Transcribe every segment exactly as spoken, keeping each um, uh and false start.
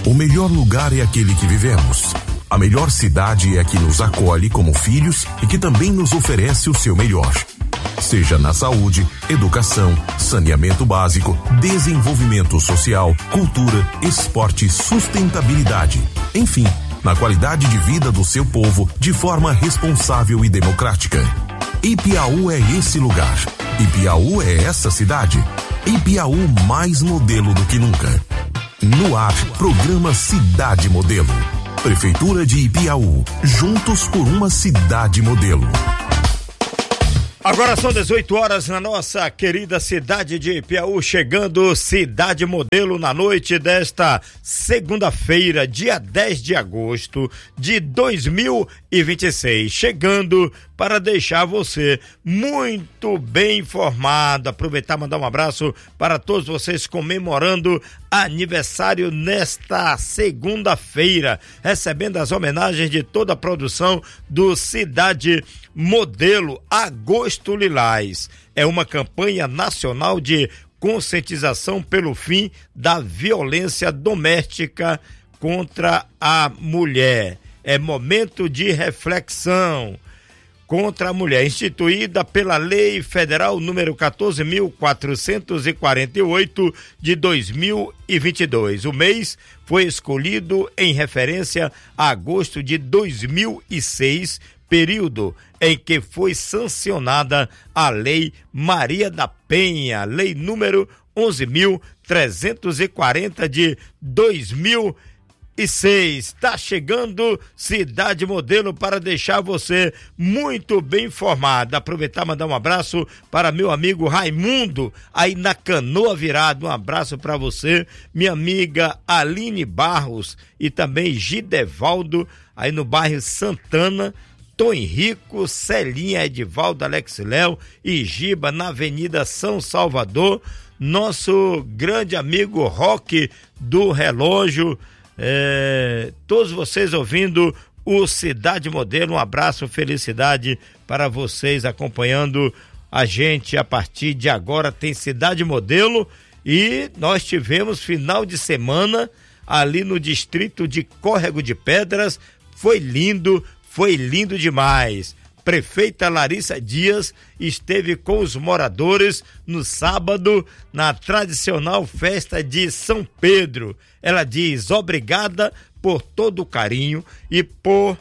O melhor lugar é aquele que vivemos. A melhor cidade é a que nos acolhe como filhos e que também nos oferece o seu melhor. Seja na saúde, educação, saneamento básico, desenvolvimento social, cultura, esporte, sustentabilidade. Enfim, na qualidade de vida do seu povo de forma responsável e democrática. Ipiaú é esse lugar. Ipiaú é essa cidade. Ipiaú mais modelo do que nunca. No ar, programa Cidade Modelo. Prefeitura de Ipiaú, juntos por uma cidade modelo. Agora são dezoito horas na nossa querida cidade de Ipiaú, chegando Cidade Modelo na noite desta segunda-feira, dia dez de agosto de dois mil e vinte e seis, chegando para deixar você muito bem informado. Aproveitar e mandar um abraço para todos vocês comemorando aniversário nesta segunda-feira, recebendo as homenagens de toda a produção do Cidade Modelo Agosto Lilás. É uma campanha nacional de conscientização pelo fim da violência doméstica contra a mulher. É momento de reflexão contra a mulher, instituída pela Lei Federal número quatorze mil quatrocentos e quarenta e oito de dois mil e vinte e dois. O mês foi escolhido em referência a agosto de dois mil e seis, período em que foi sancionada a Lei Maria da Penha, Lei número onze mil trezentos e quarenta de dois mil e seis. Está chegando Cidade Modelo para deixar você muito bem informado. Aproveitar e mandar um abraço para meu amigo Raimundo, aí na Canoa Virada. Um abraço para você, minha amiga Aline Barros e também Gidevaldo, aí no bairro Santana, Tom Henrico, Celinha, Edivaldo, Alex Léo e Giba na Avenida São Salvador. Nosso grande amigo Roque do Relógio, é, todos vocês ouvindo o Cidade Modelo. Um abraço, felicidade para vocês acompanhando a gente. A partir de agora tem Cidade Modelo e nós tivemos final de semana ali no distrito de Córrego de Pedras. Foi lindo, foi lindo demais. Prefeita Larissa Dias esteve com os moradores no sábado na tradicional festa de São Pedro. Ela diz obrigada por todo o carinho e por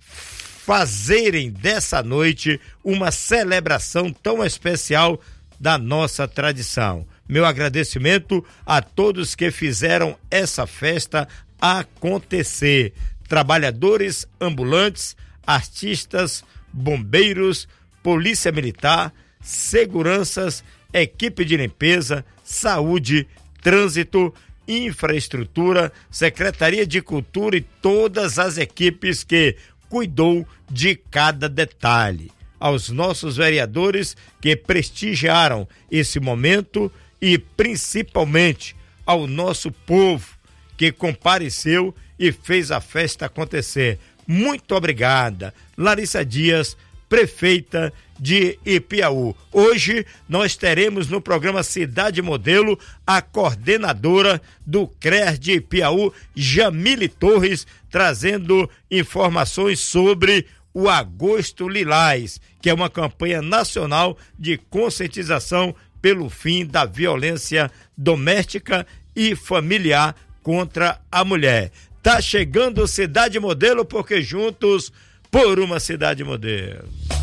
fazerem dessa noite uma celebração tão especial da nossa tradição. Meu agradecimento a todos que fizeram essa festa acontecer. Trabalhadores ambulantes, artistas, bombeiros, polícia militar, seguranças, equipe de limpeza, saúde, trânsito, infraestrutura, Secretaria de Cultura e todas as equipes que cuidou de cada detalhe. Aos nossos vereadores que prestigiaram esse momento e principalmente ao nosso povo que compareceu e fez a festa acontecer. Muito obrigada, Larissa Dias, prefeita de Ipiaú. Hoje nós teremos no programa Cidade Modelo a coordenadora do C R E S de Ipiaú, Jamile Torres, trazendo informações sobre o Agosto Lilás, que é uma campanha nacional de conscientização pelo fim da violência doméstica e familiar contra a mulher. Tá chegando Cidade Modelo, porque juntos por uma cidade modelo.